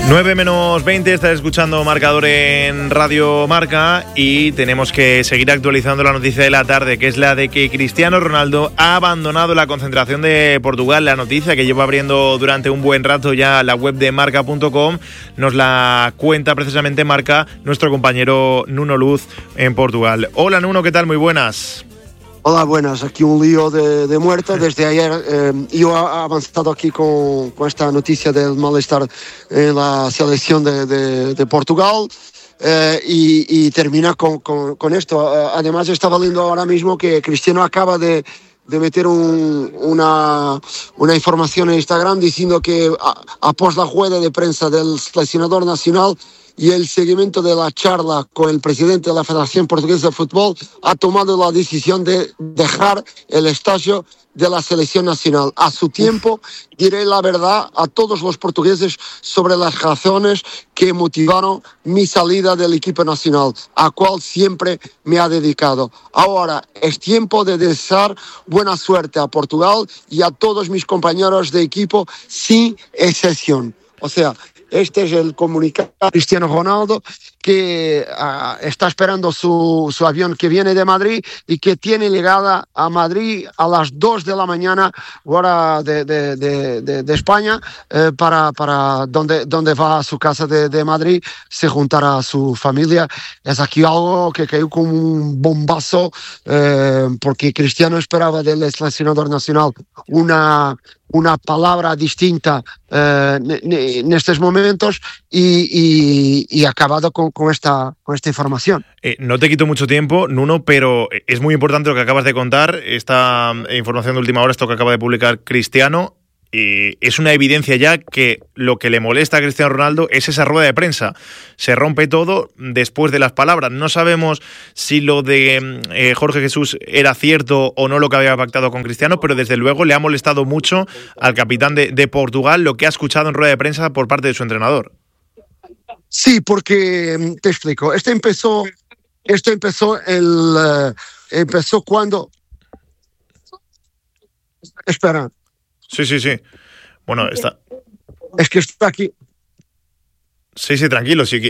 9:20, estás escuchando Marcador en Radio Marca y tenemos que seguir actualizando la noticia de la tarde, que es la de que Cristiano Ronaldo ha abandonado la concentración de Portugal. La noticia que lleva abriendo durante un buen rato ya la web de marca.com nos la cuenta precisamente Marca, nuestro compañero Nuno Luz en Portugal. Hola Nuno, ¿qué tal? Muy buenas. Hola, buenas. Aquí un lío de muerte. Desde ayer yo he avanzado aquí con esta noticia del malestar en la selección de Portugal y termina con esto. Además, estaba leyendo ahora mismo que Cristiano acaba de meter una información en Instagram diciendo que após la rueda de prensa del seleccionador nacional y el seguimiento de la charla con el presidente de la Federación Portuguesa de Fútbol, ha tomado la decisión de dejar el estadio de la selección nacional. A su tiempo diré la verdad a todos los portugueses sobre las razones que motivaron mi salida del equipo nacional, a cual siempre me ha dedicado. Ahora es tiempo de desear buena suerte a Portugal y a todos mis compañeros de equipo, sin excepción. O sea, este es el comunicado de Cristiano Ronaldo, que está esperando su avión que viene de Madrid y que tiene llegada a Madrid a las 2 de la mañana, hora de España, para donde va a su casa de Madrid, se juntará a su familia. Es aquí algo que cayó como un bombazo, porque Cristiano esperaba del seleccionador nacional una palabra distinta en estos momentos y acabado con esta información. No te quito mucho tiempo, Nuno, pero es muy importante lo que acabas de contar, esta información de última hora, esto que acaba de publicar Cristiano. Es una evidencia ya que lo que le molesta a Cristiano Ronaldo es esa rueda de prensa. Se rompe todo después de las palabras. No sabemos si lo de Jorge Jesús era cierto o no lo que había pactado con Cristiano, pero desde luego le ha molestado mucho al capitán de Portugal lo que ha escuchado en rueda de prensa por parte de su entrenador. Sí, porque te explico. Empezó cuando... Espera. Sí. Bueno, está... Es que está aquí. Sí, tranquilo, sí.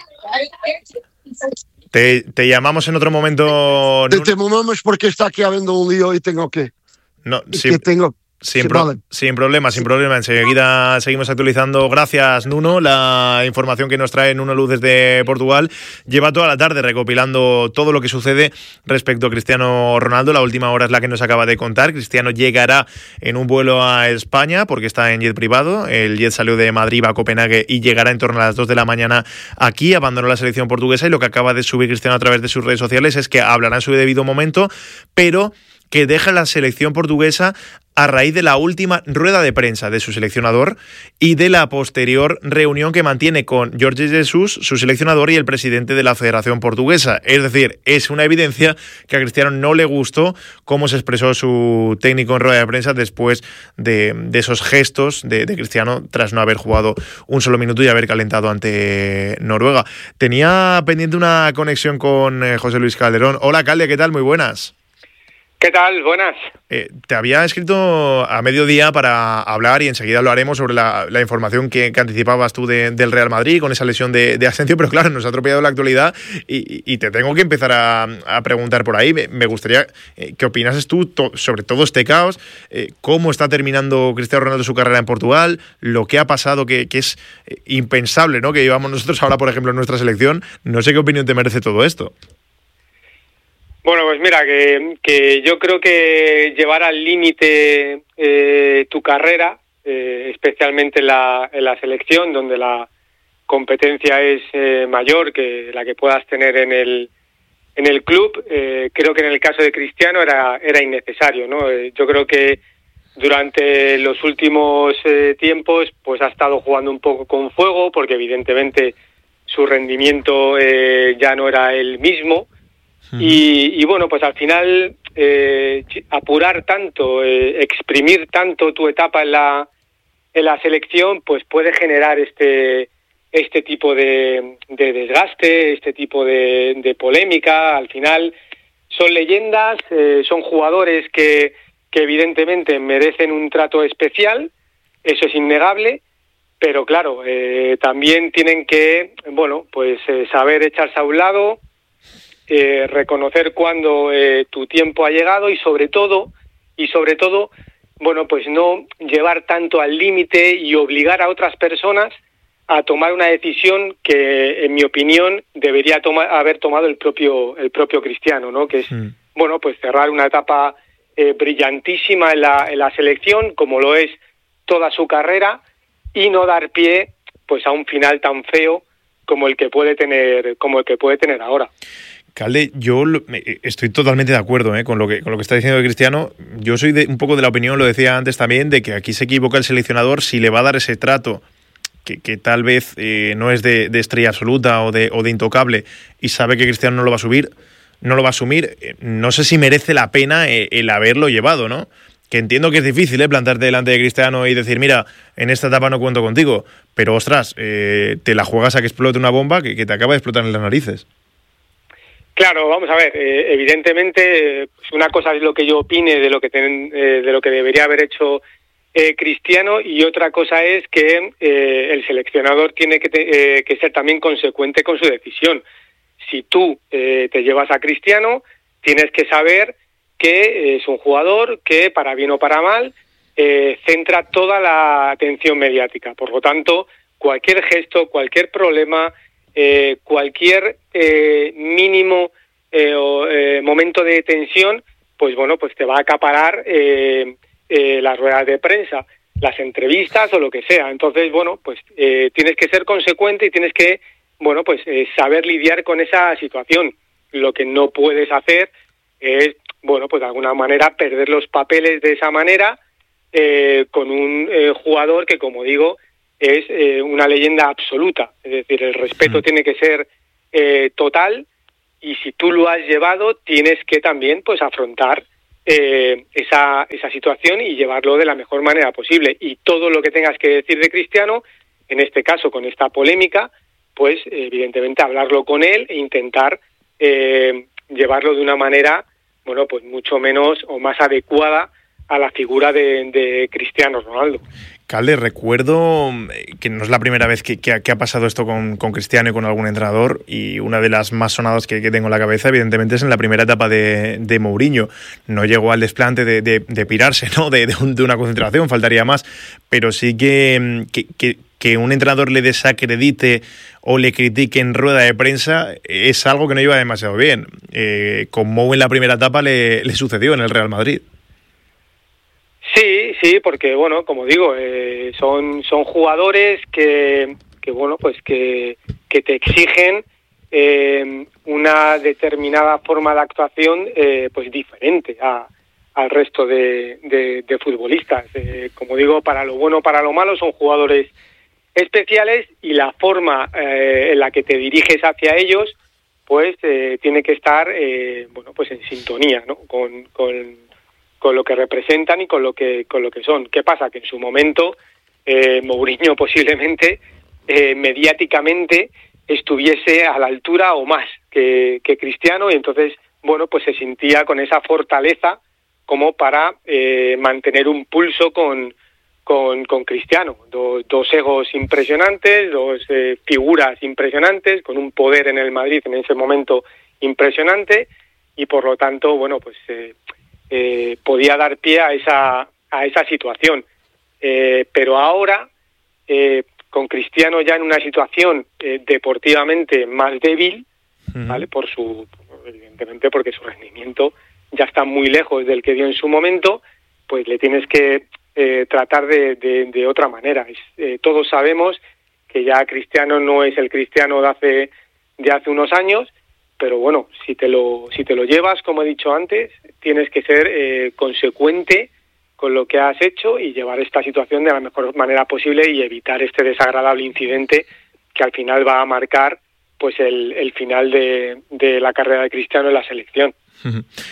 Te llamamos en otro momento. Te llamamos porque está aquí habiendo un lío y tengo que... No, sí. Sin problema. Enseguida seguimos actualizando. Gracias, Nuno. La información que nos trae Nuno Luz desde Portugal lleva toda la tarde recopilando todo lo que sucede respecto a Cristiano Ronaldo. La última hora es la que nos acaba de contar. Cristiano llegará en un vuelo a España porque está en jet privado. El jet salió de Madrid, va a Copenhague y llegará en torno a las 2 de la mañana aquí. Abandonó la selección portuguesa y lo que acaba de subir Cristiano a través de sus redes sociales es que hablará en su debido momento, pero que deja la selección portuguesa a raíz de la última rueda de prensa de su seleccionador y de la posterior reunión que mantiene con Jorge Jesús, su seleccionador, y el presidente de la Federación Portuguesa. Es decir, es una evidencia que a Cristiano no le gustó cómo se expresó su técnico en rueda de prensa después de esos gestos de Cristiano tras no haber jugado un solo minuto y haber calentado ante Noruega. Tenía pendiente una conexión con José Luis Calderón. Hola, Calde, ¿qué tal? Muy buenas. ¿Qué tal? Buenas. Te había escrito a mediodía para hablar, y enseguida lo haremos, sobre la información que anticipabas tú del Real Madrid con esa lesión de Asensio, pero claro, nos ha atropellado la actualidad y te tengo que empezar a preguntar por ahí. Me gustaría que opinases tú sobre todo este caos, cómo está terminando Cristiano Ronaldo su carrera en Portugal, lo que ha pasado, que es impensable, ¿no?, que llevamos nosotros ahora, por ejemplo, en nuestra selección. No sé qué opinión te merece todo esto. Bueno, pues mira, que yo creo que llevar al límite tu carrera, especialmente en la selección, donde la competencia es mayor que la que puedas tener en el club, creo que en el caso de Cristiano era innecesario, ¿no? Yo creo que durante los últimos tiempos pues ha estado jugando un poco con fuego, porque evidentemente su rendimiento ya no era el mismo. Y bueno, pues al final apurar tanto, exprimir tanto tu etapa en la selección, pues puede generar este tipo de desgaste, este tipo de polémica. Al final son leyendas, son jugadores que evidentemente merecen un trato especial, eso es innegable, pero claro, también tienen que, bueno, pues saber echarse a un lado, reconocer cuando tu tiempo ha llegado y sobre todo, bueno, pues no llevar tanto al límite y obligar a otras personas a tomar una decisión que, en mi opinión, debería haber tomado el propio Cristiano, ¿no? Que es, bueno, pues cerrar una etapa brillantísima en la selección, como lo es toda su carrera, y no dar pie, pues, a un final tan feo como el que puede tener ahora. Calde, yo estoy totalmente de acuerdo con lo que está diciendo Cristiano. Yo soy un poco de la opinión, lo decía antes también, de que aquí se equivoca el seleccionador si le va a dar ese trato que tal vez no es de estrella absoluta o de intocable, y sabe que Cristiano no lo va a asumir. No sé si merece la pena el haberlo llevado, ¿no? Que entiendo que es difícil plantarte delante de Cristiano y decir, mira, en esta etapa no cuento contigo, pero ostras, te la juegas a que explote una bomba que te acaba de explotar en las narices. Claro, vamos a ver, evidentemente una cosa es lo que yo opine de lo que debería haber hecho Cristiano, y otra cosa es que el seleccionador tiene que ser también consecuente con su decisión. Si tú te llevas a Cristiano, tienes que saber que es un jugador que, para bien o para mal, centra toda la atención mediática. Por lo tanto, cualquier gesto, cualquier problema, cualquier mínimo momento de tensión, pues bueno, pues te va a acaparar las ruedas de prensa, las entrevistas o lo que sea. Entonces, bueno, pues tienes que ser consecuente y tienes que, bueno, pues saber lidiar con esa situación. Lo que no puedes hacer es, bueno, pues de alguna manera perder los papeles de esa manera con un jugador que, como digo, es una leyenda absoluta. Es decir, el respeto tiene que ser total, y si tú lo has llevado, tienes que también, pues, afrontar esa situación y llevarlo de la mejor manera posible. Y todo lo que tengas que decir de Cristiano, en este caso con esta polémica, pues evidentemente hablarlo con él e intentar llevarlo de una manera, bueno, pues mucho menos o más adecuada a la figura de Cristiano Ronaldo. Calde, recuerdo que no es la primera vez que ha pasado esto con Cristiano y con algún entrenador, y una de las más sonadas que tengo en la cabeza, evidentemente, es en la primera etapa de Mourinho. No llegó al desplante de pirarse, ¿no? de una concentración, faltaría más, pero sí que un entrenador le desacredite o le critique en rueda de prensa es algo que no iba demasiado bien. Con Mou en la primera etapa le sucedió en el Real Madrid. Sí, porque, bueno, como digo, son jugadores que bueno, pues que te exigen una determinada forma de actuación pues diferente al resto de futbolistas. Como digo, para lo bueno, para lo malo, son jugadores especiales, y la forma en la que te diriges hacia ellos, pues tiene que estar bueno, pues en sintonía, ¿no? con lo que representan y con lo que son. ¿Qué pasa? Que en su momento Mourinho posiblemente mediáticamente estuviese a la altura o más que Cristiano, y entonces, bueno, pues se sentía con esa fortaleza como para mantener un pulso con Cristiano. Dos egos impresionantes, dos figuras impresionantes, con un poder en el Madrid en ese momento impresionante, y por lo tanto, bueno, pues podía dar pie a esa situación. Pero ahora, con Cristiano ya en una situación deportivamente más débil, ¿vale? Evidentemente porque su rendimiento ya está muy lejos del que dio en su momento, pues le tienes que tratar de otra manera. Todos sabemos que ya Cristiano no es el Cristiano de hace unos años, pero bueno, si te lo llevas, como he dicho antes, tienes que ser consecuente con lo que has hecho y llevar esta situación de la mejor manera posible y evitar este desagradable incidente que al final va a marcar pues el final de la carrera de Cristiano en la selección.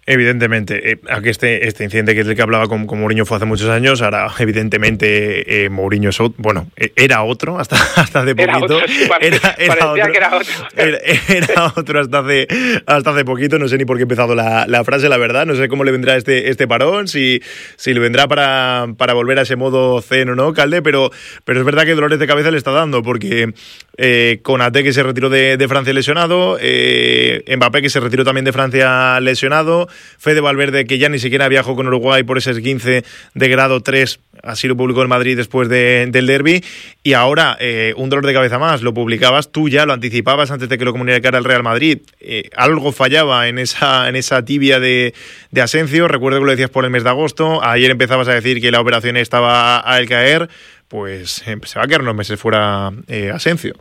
Evidentemente, aquí este incidente que es el que hablaba con Mourinho fue hace muchos años, ahora evidentemente Mourinho es era otro hasta hace poquito. Era otro, sí, parecía que era otro. Era otro hasta hace poquito, no sé ni por qué he empezado la frase, la verdad, no sé cómo le vendrá este parón, si le vendrá para volver a ese modo zen o no, Calde, pero es verdad que dolores de cabeza le está dando, porque Konaté, que se retiró de Francia lesionado, Mbappé, que se retiró también de Francia lesionado, Fede Valverde, que ya ni siquiera viajó con Uruguay por ese esguince de grado 3, así lo publicó el Madrid después del derbi, y ahora un dolor de cabeza más, lo publicabas tú, ya lo anticipabas antes de que lo comunicara el Real Madrid, algo fallaba en esa tibia de Asensio, recuerdo que lo decías por el mes de agosto, ayer empezabas a decir que la operación estaba al caer, pues se va a quedar unos meses fuera Asensio.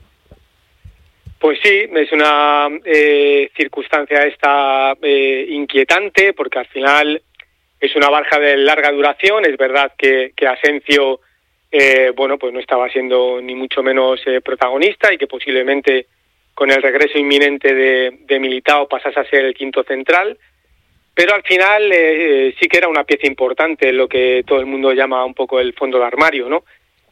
Pues sí, es una circunstancia esta inquietante, porque al final es una baja de larga duración. Es verdad que Asensio pues no estaba siendo ni mucho menos protagonista, y que posiblemente con el regreso inminente de Militao pasase a ser el quinto central, pero al final sí que era una pieza importante, lo que todo el mundo llama un poco el fondo de armario, ¿no?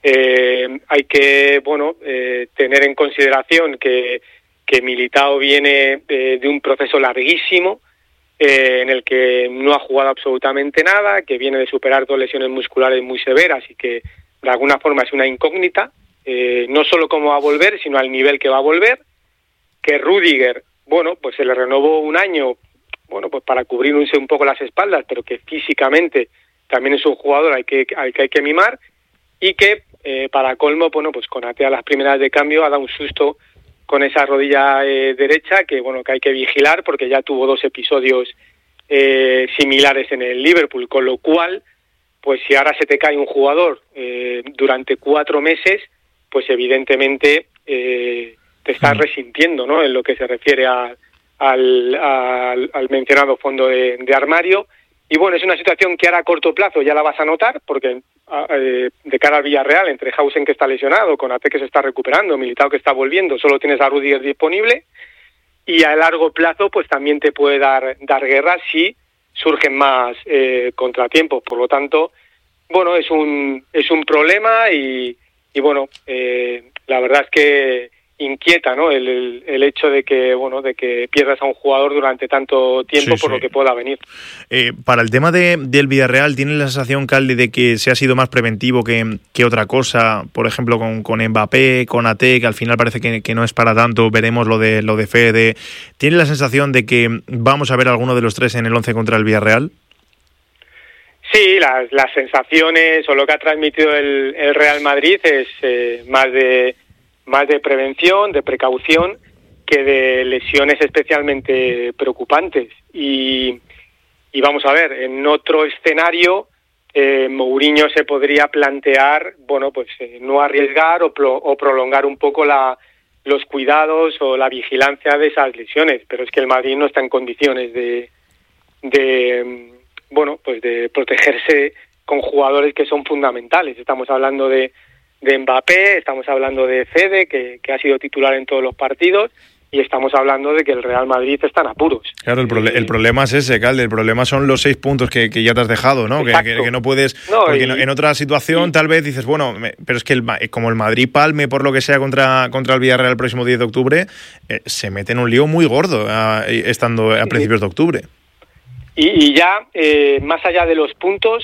Hay que tener en consideración que Militao viene de un proceso larguísimo en el que no ha jugado absolutamente nada, que viene de superar 2 lesiones musculares muy severas y que de alguna forma es una incógnita, no solo cómo va a volver, sino al nivel que va a volver, que Rüdiger, pues se le renovó un año, pues para cubrirse un poco las espaldas, pero que físicamente también es un jugador al que hay que mimar, y que para colmo, pues Konaté a las primeras de cambio ha dado un susto con esa rodilla derecha que hay que vigilar, porque ya tuvo 2 episodios similares en el Liverpool, con lo cual, pues si ahora se te cae un jugador durante 4 meses, pues evidentemente te estás resintiendo, ¿no?, en lo que se refiere al mencionado fondo de armario. Y es una situación que ahora a corto plazo ya la vas a notar, porque de cara al Villarreal, entre Hausen, que está lesionado, Konaté, que se está recuperando, Militao, que está volviendo, solo tienes a Rüdiger disponible, y a largo plazo pues también te puede dar guerra si surgen más contratiempos. Por lo tanto, es un problema, y la verdad es que inquieta, ¿no?, el hecho de que pierdas a un jugador durante tanto tiempo, por lo que pueda venir. Para el tema del Villarreal, ¿tienes la sensación, Caldi, de que se ha sido más preventivo que otra cosa? Por ejemplo, con Mbappé, con Konaté, que al final parece que no es para tanto, veremos lo de Fede. ¿Tienes la sensación de que vamos a ver a alguno de los 3 en el 11 contra el Villarreal? Sí, las sensaciones o lo que ha transmitido el Real Madrid es más de prevención, de precaución, que de lesiones especialmente preocupantes. Y vamos a ver, en otro escenario Mourinho se podría plantear, no arriesgar o prolongar un poco los cuidados o la vigilancia de esas lesiones, pero es que el Madrid no está en condiciones de protegerse con jugadores que son fundamentales. Estamos hablando de Mbappé, estamos hablando de Fede, que ha sido titular en todos los partidos, y estamos hablando de que el Real Madrid está en apuros. Claro, el problema es ese, Calde, el problema son los 6 puntos que ya te has dejado, ¿no? Que no puedes, porque en otra situación tal vez dices, pero es que como el Madrid palme por lo que sea contra el Villarreal el próximo 10 de octubre, se mete en un lío muy gordo estando a principios de octubre. Y ya, más allá de los puntos,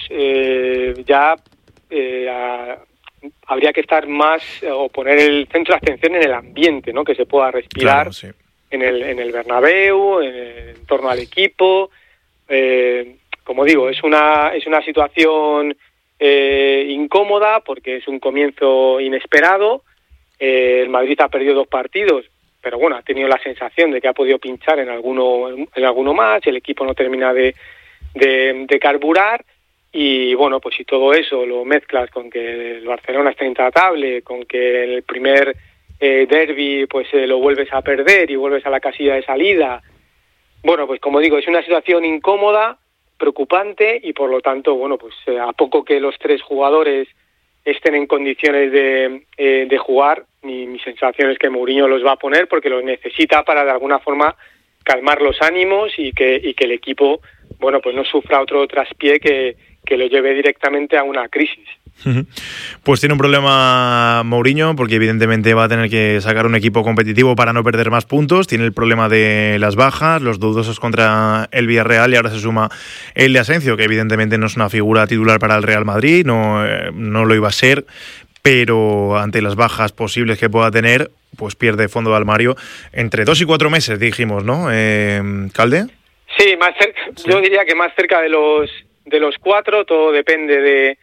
habría que estar más o poner el centro de atención en el ambiente, ¿no?, que se pueda respirar, claro, sí, en el Bernabéu, en torno al equipo. Como digo, es una situación incómoda, porque es un comienzo inesperado. El Madrid ha perdido 2 partidos, pero ha tenido la sensación de que ha podido pinchar en alguno más, el equipo no termina de carburar. Y pues si todo eso lo mezclas con que el Barcelona está intratable, con que el primer derbi lo vuelves a perder y vuelves a la casilla de salida, pues como digo, es una situación incómoda, preocupante, y por lo tanto, a poco que los 3 jugadores estén en condiciones de jugar, mi sensación es que Mourinho los va a poner, porque los necesita para de alguna forma calmar los ánimos y que el equipo, bueno, pues no sufra otro traspié que lo lleve directamente a una crisis. Pues tiene un problema Mourinho, porque evidentemente va a tener que sacar un equipo competitivo para no perder más puntos. Tiene el problema de las bajas, los dudosos contra el Villarreal, y ahora se suma el de Asensio, que evidentemente no es una figura titular para el Real Madrid, no lo iba a ser, pero ante las bajas posibles que pueda tener, pues pierde fondo de armario entre 2 y 4 meses, dijimos, ¿no, Calde? Sí, sí, yo diría que más cerca de los 4. Todo depende de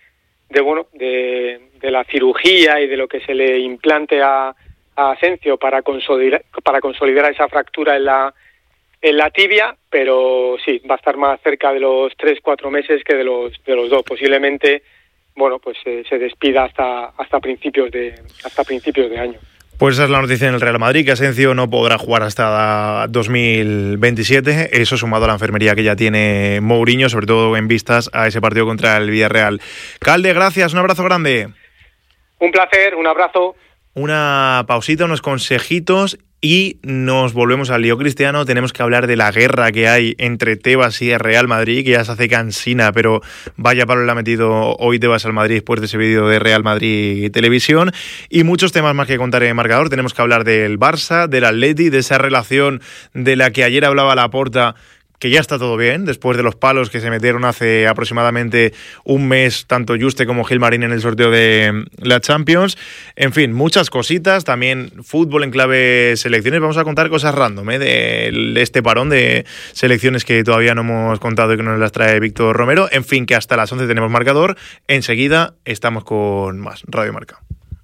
la cirugía y de lo que se le implante a Asensio para consolidar esa fractura en la tibia, pero sí, va a estar más cerca de los 3-4 meses que de los 2. Posiblemente, bueno, pues se despida hasta principios de año. Pues esa es la noticia en el Real Madrid, que Asensio no podrá jugar hasta 2027, eso sumado a la enfermería que ya tiene Mourinho, sobre todo en vistas a ese partido contra el Villarreal. Calde, gracias, un abrazo grande. Un placer, un abrazo. Una pausita, unos consejitos y nos volvemos al lío cristiano. Tenemos que hablar de la guerra que hay entre Tebas y el Real Madrid, que ya se hace cansina, pero vaya palo le ha metido hoy Tebas al Madrid después de ese vídeo de Real Madrid Televisión, y muchos temas más que contar en marcador. Tenemos que hablar del Barça, del Atleti, de esa relación de la que ayer hablaba Laporta, que ya está todo bien, después de los palos que se metieron hace aproximadamente un mes, tanto Juste como Gilmarín en el sorteo de la Champions. En fin, muchas cositas, también fútbol en clave selecciones. Vamos a contar cosas random, de este parón de selecciones que todavía no hemos contado y que nos las trae Víctor Romero. En fin, que hasta las 11 tenemos marcador. Enseguida estamos con más Radio Marca.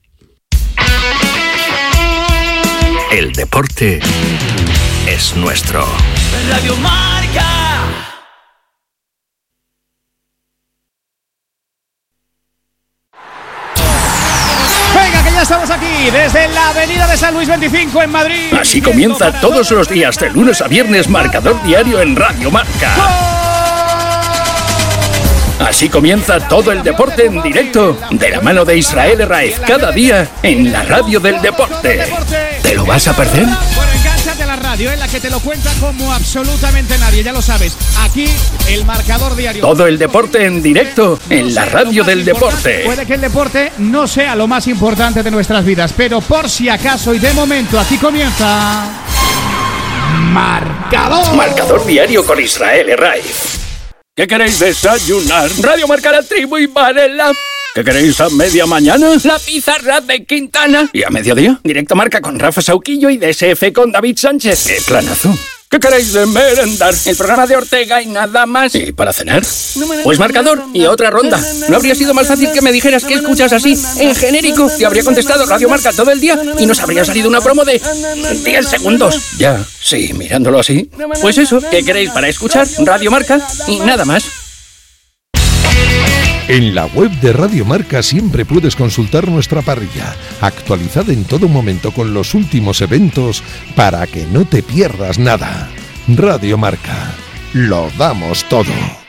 El deporte es nuestro. Radio Marca. Venga, que ya estamos aquí desde la avenida de San Luis 25 en Madrid. Así comienza todos los días de lunes a viernes Marcador Diario en Radio Marca. Así comienza todo el deporte en directo de la mano de Israel Herraiz, cada día en la radio del deporte. ¿Te lo vas a perder? Bueno, engánchate a la radio, en la que te lo cuenta como absolutamente nadie, ya lo sabes. Aquí, el Marcador Diario. Todo el deporte en directo en la radio del deporte. Puede que el deporte no sea lo más importante de nuestras vidas, pero por si acaso y de momento, aquí comienza Marcador. Marcador Diario con Israel Herraiz. ¿Qué queréis desayunar? Radio Marca, La Tribu y Varela. ¿Qué queréis a media mañana? La pizarra de Quintana. ¿Y a mediodía? Directo Marca con Rafa Sauquillo y DSF con David Sánchez. ¡Qué planazo! ¿Qué queréis de merendar? El programa de Ortega y nada más. ¿Y para cenar? Pues Marcador y otra ronda. ¿No habría sido más fácil que me dijeras que escuchas así, en genérico? Te habría contestado Radio Marca todo el día y nos habría salido una promo de 10 segundos. Ya, sí, mirándolo así. Pues eso, ¿qué queréis para escuchar? Radio Marca y nada más. En la web de Radio Marca siempre puedes consultar nuestra parrilla, actualizada en todo momento con los últimos eventos para que no te pierdas nada. Radio Marca, lo damos todo.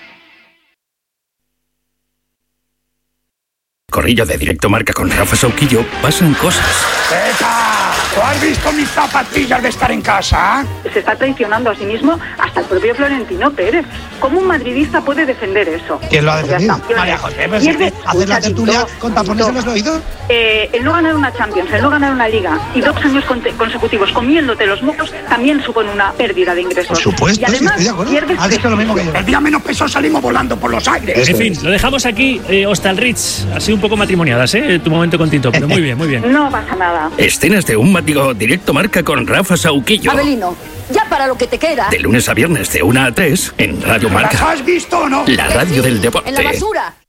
Corrillo de Directo Marca con Rafa Sauquillo, pasan cosas. ¿Tú has visto mis zapatillas de estar en casa? Se está traicionando a sí mismo hasta el propio Florentino Pérez. ¿Cómo un madridista puede defender eso? ¿Quién lo ha defendido? María José, ¿hacer la tertulia con tapones en los oídos? El no ganar una Champions, el no ganar una Liga y 2 años consecutivos comiéndote los mocos también supone una pérdida de ingresos. Por supuesto, y además, sí, estoy de acuerdo. Pierdes... Has dicho lo mismo que yo. El día menos peso salimos volando por los aires. En fin, lo dejamos aquí, Hostalritz. Así un poco matrimoniadas, tu momento con Tinto, pero muy bien, muy bien. No pasa nada. Escenas de un Digo, Directo Marca con Rafa Sauquillo. Abelino, ya para lo que te queda. De lunes a viernes de 1 a 3 en Radio Marca. ¿Las has visto o no? La radio del deporte. En la basura.